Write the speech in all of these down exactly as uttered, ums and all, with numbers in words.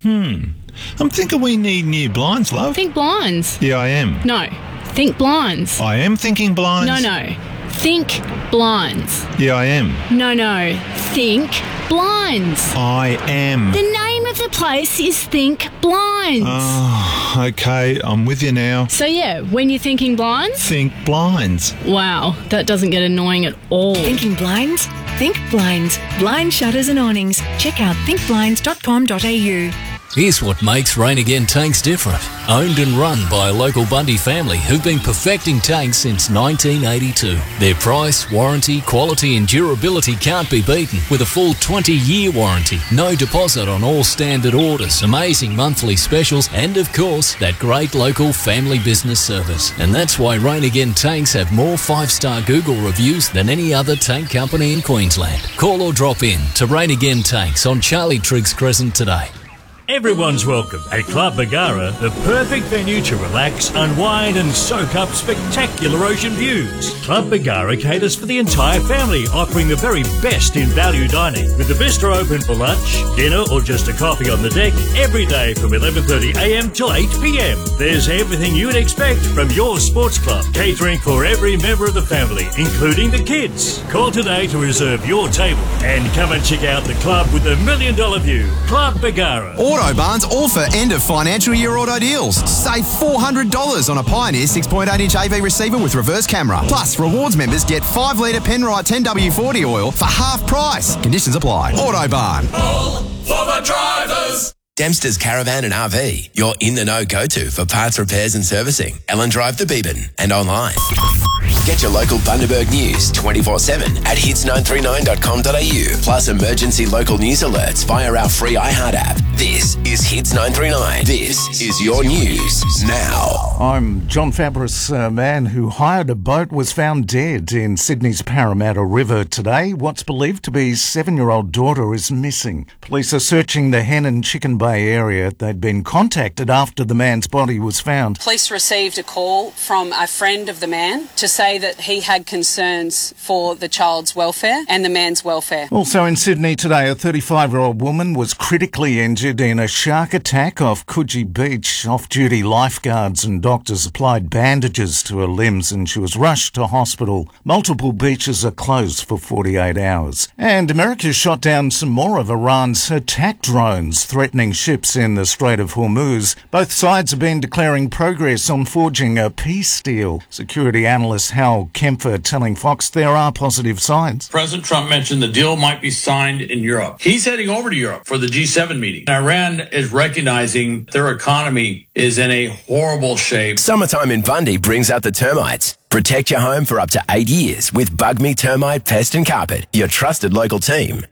Hmm. I'm thinking we need new blinds, love. Think blinds. Yeah, I am. No. Think blinds. I am thinking blinds. No, no. Think blinds. Yeah, I am. No, no. Think blinds. I am. The name of the place is Think Blinds. Oh, okay. I'm with you now. So yeah, when you're thinking blinds? Think blinds. Wow, that doesn't get annoying at all. Thinking blinds? Think blinds. Blind shutters and awnings. Check out think blinds dot com dot a u. Here's what makes Rain Again Tanks different. Owned and run by a local Bundy family who've been perfecting tanks since nineteen eighty-two. Their price, warranty, quality and durability can't be beaten with a full twenty-year warranty. No deposit on all standard orders, amazing monthly specials and, of course, that great local family business service. And that's why Rain Again Tanks have more five-star Google reviews than any other tank company in Queensland. Call or drop in to Rain Again Tanks on Charlie Triggs Crescent today. Everyone's welcome at Club Bagara, the perfect venue to relax, unwind and soak up spectacular ocean views. Club Bagara caters for the entire family, offering the very best in value dining. With the bistro open for lunch, dinner or just a coffee on the deck every day from eleven thirty a m till eight p m. There's everything you'd expect from your sports club, catering for every member of the family, including the kids. Call today to reserve your table and come and check out the club with the million dollar view. Club Bagara. Autobarn's all for end of financial year auto deals. Save four hundred dollars on a Pioneer six point eight inch A V receiver with reverse camera. Plus, rewards members get five litre Penrite ten W forty oil for half price. Conditions apply. Autobarn. All for the drivers. Dempster's Caravan and R V, your in-the-know go-to for parts repairs and servicing. Ellen Drive to Beebyn and online. Get your local Bundaberg news twenty-four seven at hits nine three nine dot com dot a u. Plus emergency local news alerts via our free iHeart app. This is Hits nine three nine. This is your news now. I'm John Fabris. A man who hired a boat was found dead in Sydney's Parramatta River today. What's believed to be his seven-year-old daughter is missing. Police are searching the Hen and Chicken Bay area. They'd been contacted after the man's body was found. Police received a call from a friend of the man to say that he had concerns for the child's welfare and the man's welfare. Also in Sydney today, a thirty-five-year-old woman was critically injured in a shark attack off Coogee Beach. Off-duty lifeguards and doctors applied bandages to her limbs and she was rushed to hospital. Multiple beaches are closed for forty-eight hours. And America shot down some more of Iran's attack drones threatening ships in the Strait of Hormuz. Both sides have been declaring progress on forging a peace deal. Security analyst Hal Kempfer telling Fox there are positive signs. President Trump mentioned the deal might be signed in Europe. He's heading over to Europe for the G seven meeting. Iran is recognizing their economy is in a horrible shape. Summertime in Bundy brings out the termites. Protect your home for up to eight years with Bug Me Termite Pest and Carpet, your trusted local team.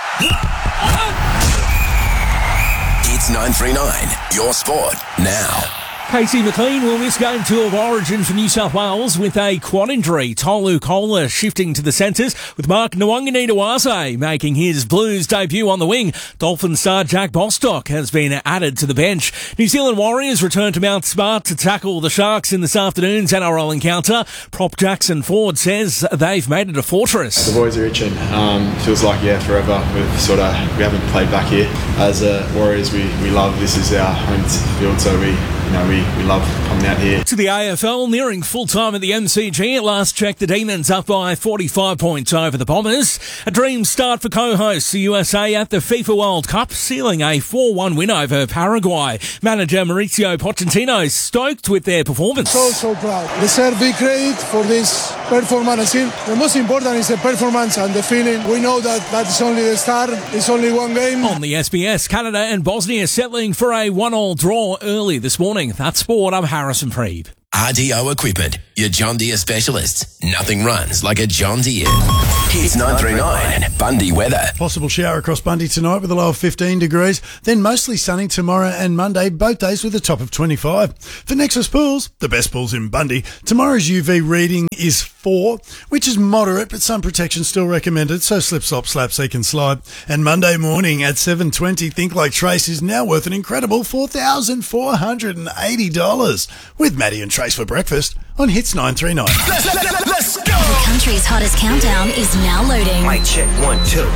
Hits nine three nine, your sport now. Casey McLean will miss game two of Origin for New South Wales with a quad injury. Tolu Kola shifting to the centres with Mark Nwanganitawase making his Blues debut on the wing. Dolphin star Jack Bostock has been added to the bench. New Zealand Warriors return to Mount Smart to tackle the Sharks in this afternoon's N R L encounter. Prop Jackson Ford says they've made it a fortress. The boys are itching. Um, feels like, yeah, forever. We've sort of, we haven't played back here. As uh, Warriors, we, we love, this is our home field, so we, you know, we We love coming out here. To the A F L, nearing full time at the M C G. At last check, the Demons up by forty-five points over the Bombers. A dream start for co-hosts the U S A at the FIFA World Cup, sealing a four one win over Paraguay. Manager Mauricio Pochettino stoked with their performance. So, so proud. Deserve big credit for this performance. The most important is the performance and the feeling. We know that that's only the start. It's only one game. On the S B S, Canada and Bosnia settling for a one-all draw early this morning. That's sport. I'm Harrison Freed. R D O Equipment, your John Deere specialists. Nothing runs like a John Deere. Hits nine three nine, Bundy weather. Possible shower across Bundy tonight with a low of fifteen degrees. Then mostly sunny tomorrow and Monday, both days with a top of twenty-five. For Nexus Pools, the best pools in Bundy, tomorrow's U V reading is four, which is moderate, but sun protection still recommended, so slip, slop, slap, seek and slide. And Monday morning at seven twenty, Think Like Trace is now worth an incredible four thousand four hundred eighty dollars. With Maddie and Trace for breakfast on Hits nine three nine. Let's, let's, let's go! The country's hottest countdown is now loading. Mic check, one, two.